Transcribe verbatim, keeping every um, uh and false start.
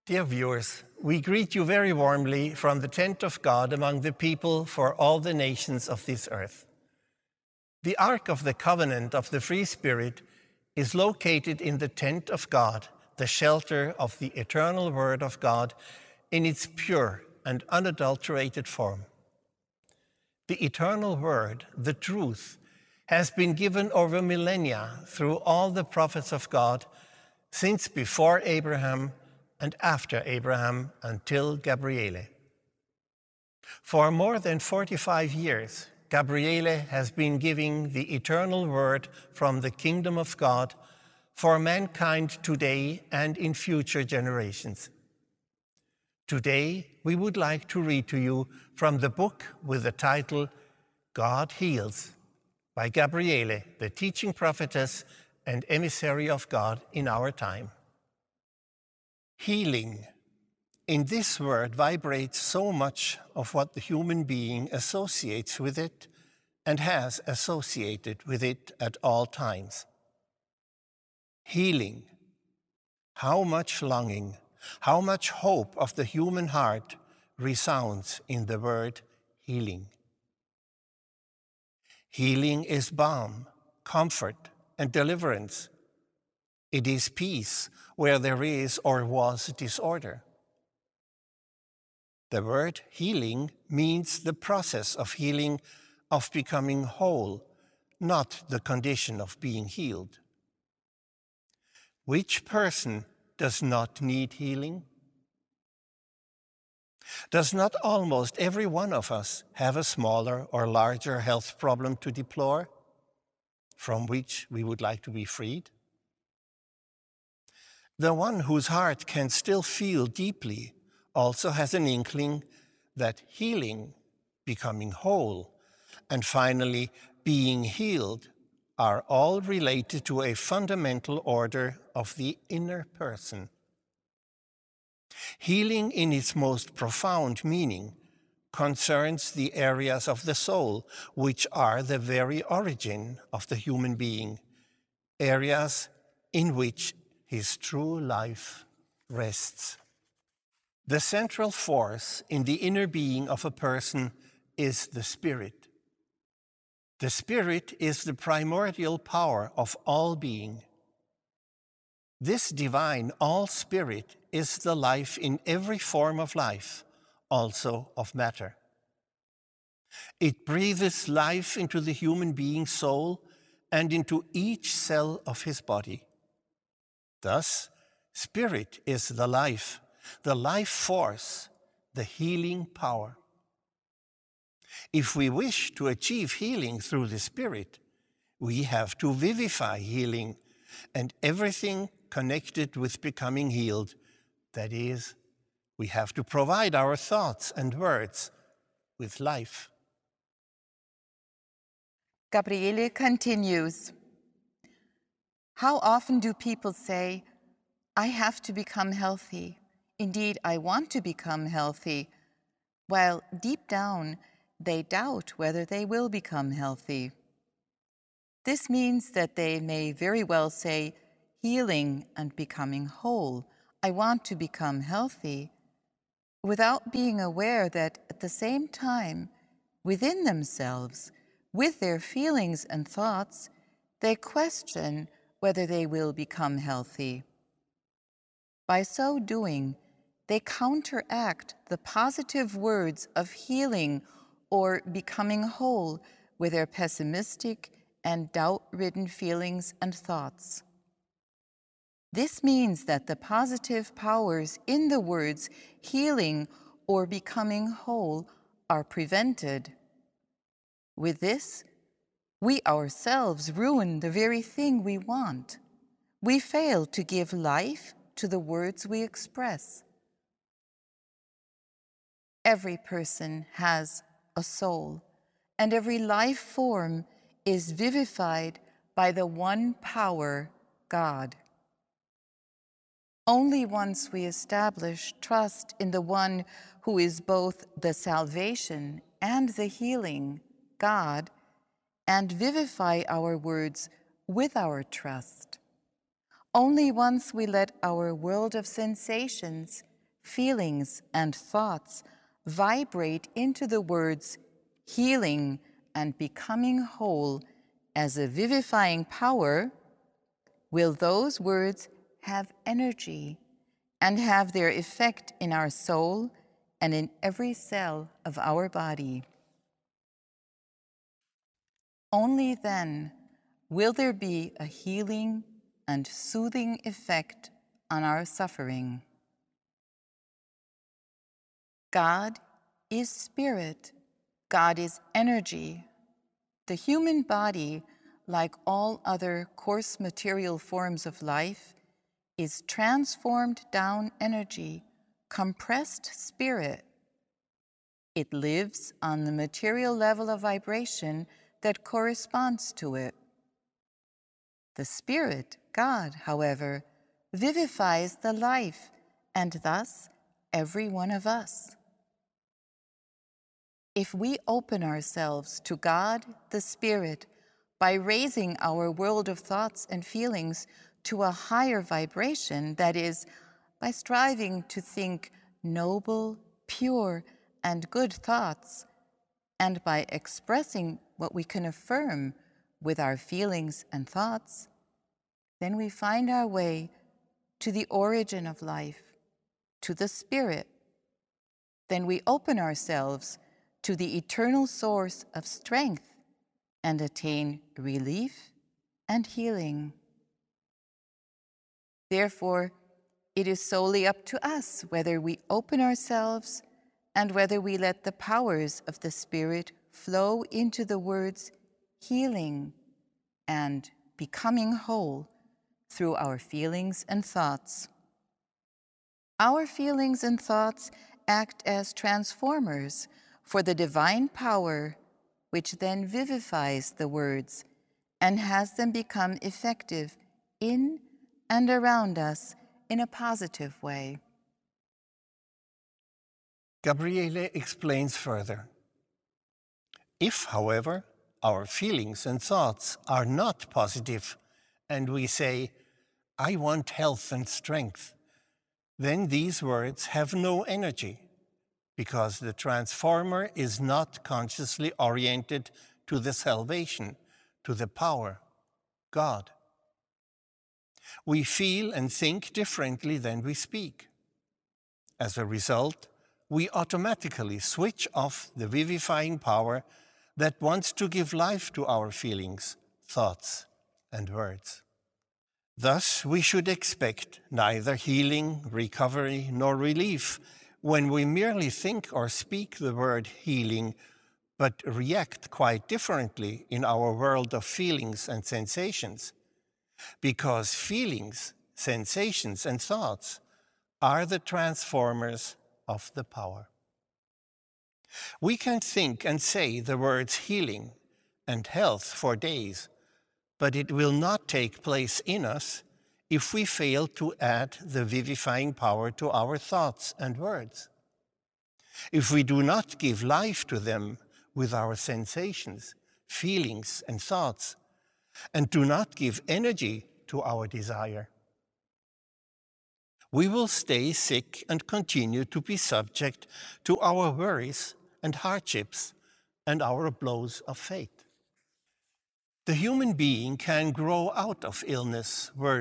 Dear viewers, we greet you very warmly from the tent of God among the people for all the nations of this earth. The Ark of the Covenant of the Free Spirit is located in the tent of God, the shelter of the eternal Word of God in its pure and unadulterated form. The eternal Word, the truth, has been given over millennia through all the prophets of God since before Abraham and after Abraham until Gabriele. For more than forty-five years, Gabriele has been giving the eternal word from the kingdom of God for mankind today and in future generations. Today, we would like to read to you from the book with the title God Heals by Gabriele, the teaching prophetess and emissary of God in our time. Healing. In this word vibrates so much of what the human being associates with it and has associated with it at all times. Healing. How much longing, how much hope of the human heart resounds in the word healing. Healing is balm, comfort, and deliverance. It is peace where there is or was disorder. The word healing means the process of healing, of becoming whole, not the condition of being healed. Which person does not need healing? Does not almost every one of us have a smaller or larger health problem to deplore, from which we would like to be freed? The one whose heart can still feel deeply also has an inkling that healing, becoming whole, and finally being healed are all related to a fundamental order of the inner person. Healing in its most profound meaning concerns the areas of the soul which are the very origin of the human being, areas in which his true life rests. The central force in the inner being of a person is the spirit. The spirit is the primordial power of all being. This divine all-spirit is the life in every form of life, also of matter. It breathes life into the human being's soul and into each cell of his body. Thus, spirit is the life, the life force, the healing power. If we wish to achieve healing through the spirit, we have to vivify healing and everything connected with becoming healed. That is, we have to provide our thoughts and words with life. Gabriele continues. How often do people say, I have to become healthy. Indeed, I want to become healthy, while deep down they doubt whether they will become healthy. This means that they may very well say, healing and becoming whole, I want to become healthy, without being aware that at the same time, within themselves, with their feelings and thoughts, they question whether they will become healthy. By so doing, they counteract the positive words of healing or becoming whole with their pessimistic and doubt-ridden feelings and thoughts. This means that the positive powers in the words healing or becoming whole are prevented. With this, we ourselves ruin the very thing we want. We fail to give life to the words we express. Every person has a soul, and every life form is vivified by the one power, God. Only once we establish trust in the one who is both the salvation and the healing, God, and vivify our words with our trust. Only once we let our world of sensations feelings, and thoughts vibrate into the words healing and becoming whole as a vivifying power, will those words have energy and have their effect in our soul and in every cell of our body. Only then will there be a healing and soothing effect on our suffering. God is spirit. God is energy. The human body, like all other coarse material forms of life, is transformed down energy, compressed spirit. It lives on the material level of vibration that corresponds to it. The Spirit, God, however, vivifies the life, and thus every one of us. If we open ourselves to God, the Spirit, by raising our world of thoughts and feelings to a higher vibration, that is, by striving to think noble, pure, and good thoughts, and by expressing what we can affirm with our feelings and thoughts, then we find our way to the origin of life, to the Spirit. Then we open ourselves to the eternal source of strength and attain relief and healing. Therefore, it is solely up to us whether we open ourselves and whether we let the powers of the Spirit flow into the words healing and becoming whole through our feelings and thoughts. Our feelings and thoughts act as transformers for the divine power, which then vivifies the words and has them become effective in and around us in a positive way. Gabriele explains further. If, however, our feelings and thoughts are not positive, and we say, I want health and strength, then these words have no energy, because the transformer is not consciously oriented to the salvation, to the power, God. We feel and think differently than we speak. As a result, we automatically switch off the vivifying power that wants to give life to our feelings, thoughts, and words. Thus, we should expect neither healing, recovery, nor relief when we merely think or speak the word healing, but react quite differently in our world of feelings and sensations. Because feelings, sensations, and thoughts are the transformers of the power. We can think and say the words healing and health for days, but it will not take place in us if we fail to add the vivifying power to our thoughts and words. If we do not give life to them with our sensations, feelings, and thoughts, and do not give energy to our desire, we will stay sick and continue to be subject to our worries and hardships and our blows of fate. The human being can grow out of illness, worry,